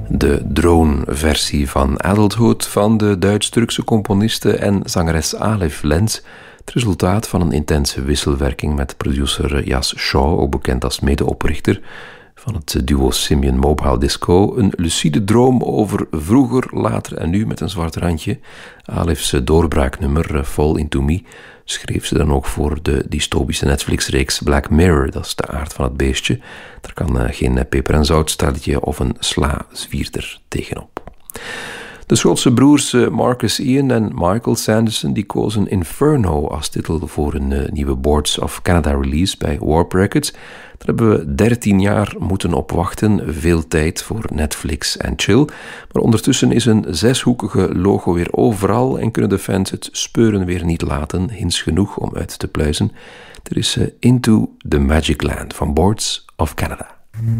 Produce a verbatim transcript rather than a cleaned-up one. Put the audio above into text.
De drone-versie van Adulthood van de Duits-Turkse componiste en zangeres Alef Lenz. Het resultaat van een intense wisselwerking met producer Jas Shaw, ook bekend als medeoprichter van het duo Simian Mobile Disco. Een lucide droom over vroeger, later en nu met een zwart randje. Alef's doorbraaknummer Fall Into Me schreef ze dan ook voor de dystopische Netflix-reeks Black Mirror. Dat is de aard van het beestje. Daar kan uh, geen peper- en zoutstelletje of een sla-zwierder tegenop. De Schotse broers Marcus Ian en Michael Sanderson die kozen Inferno als titel voor een uh, nieuwe Boards of Canada release bij Warp Records. Daar hebben we dertien jaar moeten op wachten, veel tijd voor Netflix en chill. Maar ondertussen is een zeshoekige logo weer overal en kunnen de fans het speuren weer niet laten, hints genoeg om uit te pluizen. Er is uh, Into the Magic Land van Boards of Canada.